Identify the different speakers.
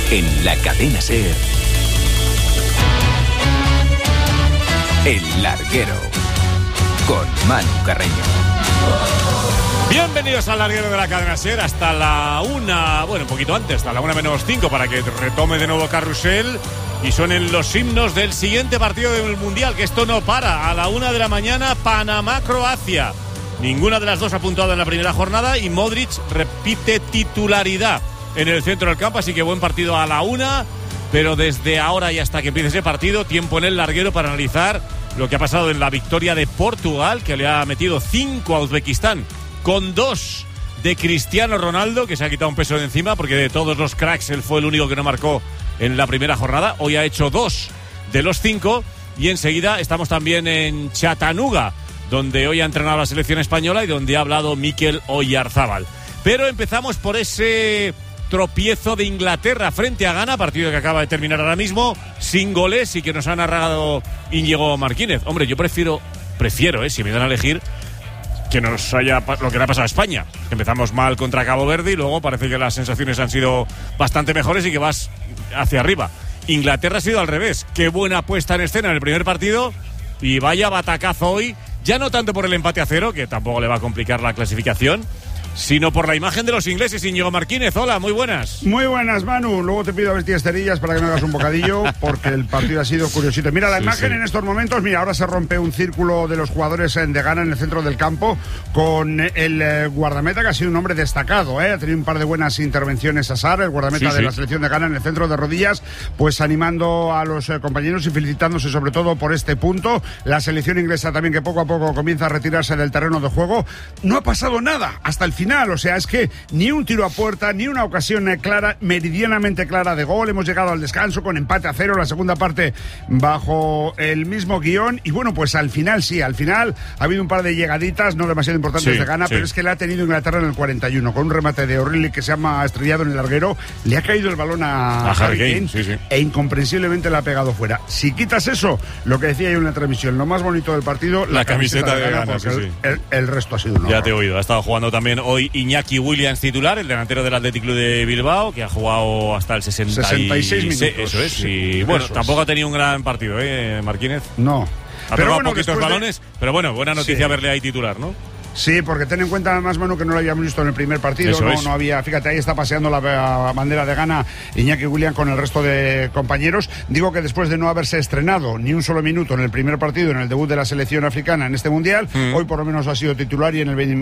Speaker 1: En la cadena SER, El Larguero, con Manu Carreño.
Speaker 2: Bienvenidos al Larguero de la cadena SER hasta la 1, bueno, un poquito antes, hasta la 1:05, para que retome de nuevo Carrusel y suenen los himnos del siguiente partido del Mundial, que esto no para. A la 1 de la mañana, Panamá-Croacia. Ninguna de las dos ha puntuado en la primera jornada y Modric repite titularidad en el centro del campo, así que buen partido a la 1, pero desde ahora y hasta que empiece ese partido, tiempo en el Larguero para analizar lo que ha pasado en la victoria de Portugal, que le ha metido 5 a Uzbekistán, con 2 de Cristiano Ronaldo, que se ha quitado un peso de encima, porque de todos los cracks él fue el único que no marcó en la primera jornada. Hoy ha hecho 2 de los 5 y enseguida estamos también en Chattanooga, donde hoy ha entrenado la selección española y donde ha hablado Mikel Oyarzábal. Pero empezamos por ese tropiezo de Inglaterra frente a Ghana, partido que acaba de terminar ahora mismo, sin goles y que nos ha narrado Íñigo Martínez. Hombre, yo prefiero, si me dan a elegir, que nos haya lo que le ha pasado a España. Empezamos mal contra Cabo Verde y luego parece que las sensaciones han sido bastante mejores y que vas hacia arriba. Inglaterra ha sido al revés. Qué buena puesta en escena en el primer partido y vaya batacazo hoy, ya no tanto por el empate a 0, que tampoco le va a complicar la clasificación, sino por la imagen de los ingleses. Íñigo Martínez, hola, muy buenas.
Speaker 3: Muy buenas, Manu. Luego te pido a ver 10 cerillas para que me hagas un bocadillo, porque el partido ha sido curiosito. Mira la imagen en estos momentos. Mira, ahora se rompe un círculo de los jugadores de Ghana en el centro del campo, con el guardameta, que ha sido un hombre destacado, ha tenido un par de buenas intervenciones. Asar, el guardameta de la selección de Ghana, en el centro de rodillas, pues animando a los compañeros y felicitándose sobre todo por este punto. La selección inglesa también, que poco a poco comienza a retirarse del terreno de juego. No ha pasado nada hasta el final. O sea, es que ni un tiro a puerta, ni una ocasión clara, meridianamente clara de gol. Hemos llegado al descanso con empate a 0, la segunda parte bajo el mismo guión. Y bueno, pues al final ha habido un par de llegaditas, no demasiado importantes de Ghana, pero es que la ha tenido Inglaterra en el 41, con un remate de O'Reilly que se ha estrellado en el larguero. Le ha caído el balón a Harry Kane, e incomprensiblemente la ha pegado fuera. Si quitas eso, lo que decía yo en la transmisión, lo más bonito del partido, la camiseta de Ghana, porque el resto ha sido un horror.
Speaker 2: Ya te he oído, ha estado jugando también hoy Iñaki Williams titular, el delantero del Athletic Club de Bilbao, que ha jugado hasta el 66 minutos. Eso es, y bueno, tampoco ha tenido un gran partido, Martínez.
Speaker 3: No.
Speaker 2: Ha tomado poquitos balones, pero bueno, buena noticia verle ahí titular, ¿no?
Speaker 3: Sí, porque ten en cuenta además, Manu, que no lo habíamos visto en el primer partido. No había, fíjate, ahí está paseando la bandera de Ghana Iñaki Williams con el resto de compañeros. Digo que después de no haberse estrenado ni un solo minuto en el primer partido, en el debut de la selección africana en este Mundial, hoy por lo menos ha sido titular y en el